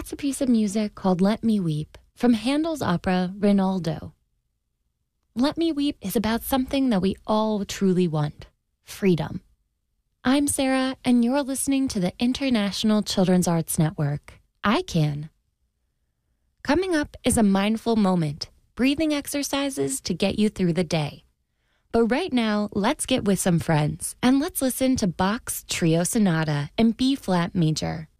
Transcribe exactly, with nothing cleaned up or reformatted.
That's a piece of music called Let Me Weep from Handel's opera Rinaldo. Let Me Weep is about something that we all truly want, freedom. I'm Sarah, and you're listening to the International Children's Arts Network, I CAN. Coming up is a mindful moment, breathing exercises to get you through the day. But right now, let's get with some friends, and let's listen to Bach's Trio Sonata in B-flat major.